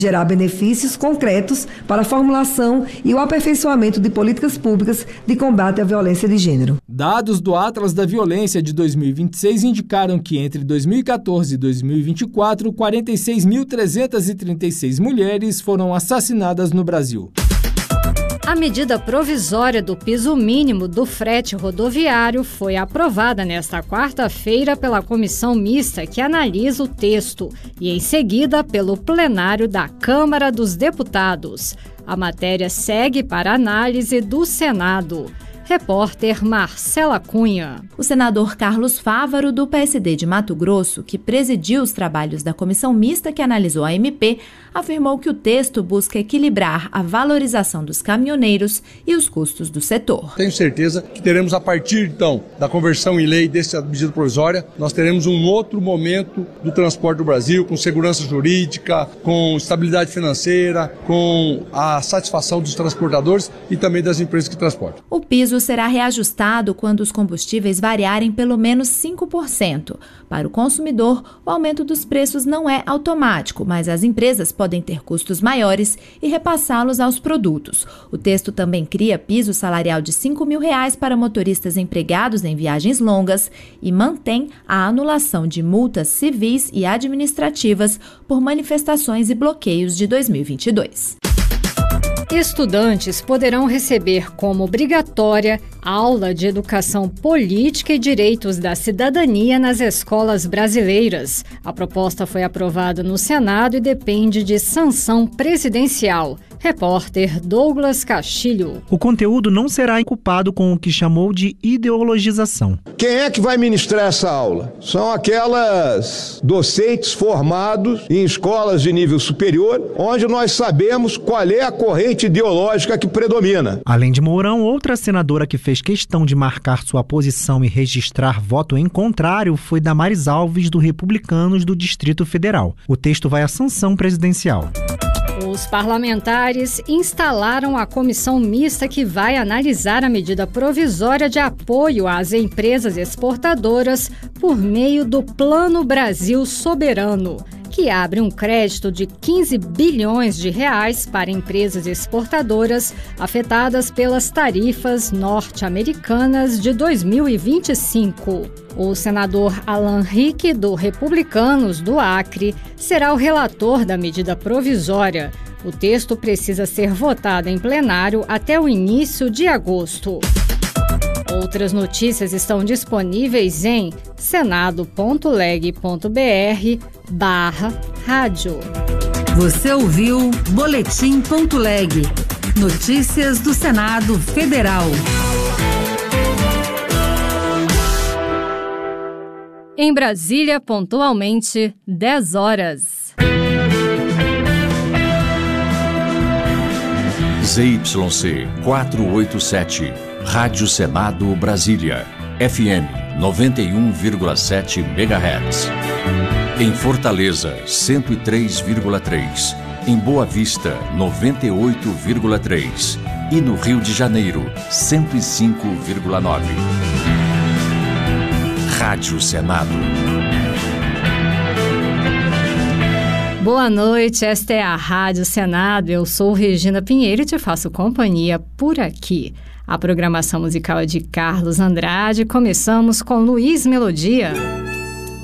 gerar benefícios concretos para a formulação e o aperfeiçoamento de políticas públicas de combate à violência de gênero. Dados do Atlas da Violência de 2026 indicaram que entre 2014 e 2024, 46.336 mulheres foram assassinadas no Brasil. A medida provisória do piso mínimo do frete rodoviário foi aprovada nesta quarta-feira pela comissão mista que analisa o texto e, em seguida, pelo plenário da Câmara dos Deputados. A matéria segue para análise do Senado. Repórter Marcela Cunha. O senador Carlos Fávaro, do PSD de Mato Grosso, que presidiu os trabalhos da comissão mista que analisou a MP, afirmou que o texto busca equilibrar a valorização dos caminhoneiros e os custos do setor. Tenho certeza que teremos, a partir, então, da conversão em lei dessa medida provisória, nós teremos um outro momento do transporte do Brasil, com segurança jurídica, com estabilidade financeira, com a satisfação dos transportadores e também das empresas que transportam. O piso será reajustado quando os combustíveis variarem pelo menos 5%. Para o consumidor, o aumento dos preços não é automático, mas as empresas podem ter custos maiores e repassá-los aos produtos. O texto também cria piso salarial de R$ 5.000 para motoristas empregados em viagens longas e mantém a anulação de multas civis e administrativas por manifestações e bloqueios de 2022. Estudantes poderão receber como obrigatória aula de educação política e direitos da cidadania nas escolas brasileiras. A proposta foi aprovada no Senado e depende de sanção presidencial. Repórter Douglas Castilho. O conteúdo não será ocupado com o que chamou de ideologização. Quem é que vai ministrar essa aula? São aquelas docentes formados em escolas de nível superior, onde nós sabemos qual é a corrente ideológica que predomina. Além de Mourão, outra senadora que fez questão de marcar sua posição e registrar voto em contrário foi Damares Alves, do Republicanos do Distrito Federal. O texto vai à sanção presidencial. Os parlamentares instalaram a comissão mista que vai analisar a medida provisória de apoio às empresas exportadoras por meio do Plano Brasil Soberano, que abre um crédito de 15 bilhões de reais para empresas exportadoras afetadas pelas tarifas norte-americanas de 2025. O senador Alan Rick, do Republicanos do Acre, será o relator da medida provisória. O texto precisa ser votado em plenário até o início de agosto. Outras notícias estão disponíveis em senado.leg.br/rádio. Você ouviu Boletim.leg. Notícias do Senado Federal. Em Brasília, pontualmente, 10 horas. ZYC 487, Rádio Senado Brasília, FM 91,7 MHz. Em Fortaleza, 103,3. Em Boa Vista, 98,3. E no Rio de Janeiro, 105,9. Rádio Senado. Boa noite, esta é a Rádio Senado. Eu sou Regina Pinheiro e te faço companhia por aqui. A programação musical é de Carlos Andrade. Começamos com Luiz Melodia.